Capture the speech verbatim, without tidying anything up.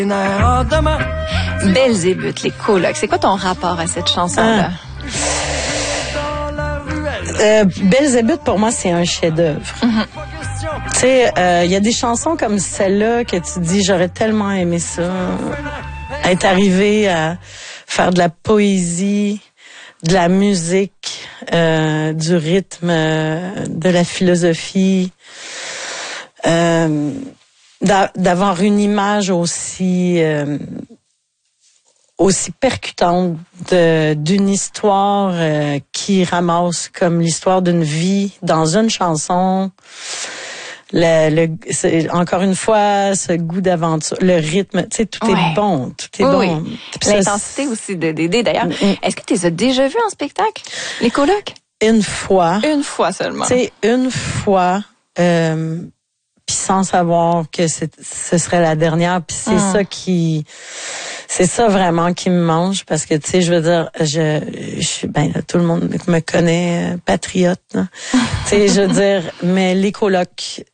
Belzébuth, les colocs. C'est quoi ton rapport à cette chanson-là? Ah. Euh, Belzébuth, pour moi, c'est un chef-d'œuvre. Mm-hmm. Tu sais, il euh, y a des chansons comme celle-là que tu dis, j'aurais tellement aimé ça, être arrivé à faire de la poésie, de la musique, euh, du rythme, euh, de la philosophie, euh, d'a- d'avoir une image aussi euh, aussi percutante de, d'une histoire euh, qui ramasse comme l'histoire d'une vie dans une chanson. Le, le, c'est, encore une fois, ce goût d'aventure, le rythme, tu sais, tout ouais. est bon, tout est oui, bon. Oui. L'intensité aussi de Dédé, d'ailleurs. Mm-hmm. Est-ce que tu les as déjà vus en spectacle, les colocs? Une fois. Une fois seulement. Tu sais, une fois, euh, puis sans savoir que c'est, ce serait la dernière, puis c'est mm. ça qui... C'est ça vraiment qui me mange parce que tu sais je veux dire je je suis ben là, tout le monde me connaît euh, patriote tu sais je veux dire mais les colocs